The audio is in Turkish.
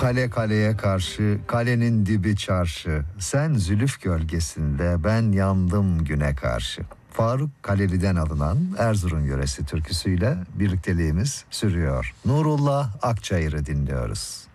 Kale kaleye karşı, kalenin dibi çarşı. Sen zülüf gölgesinde, ben yandım güne karşı. Faruk Kaleli'den alınan Erzurum yöresi türküsüyle birlikteliğimiz sürüyor. Nurullah Akçayır'ı dinliyoruz.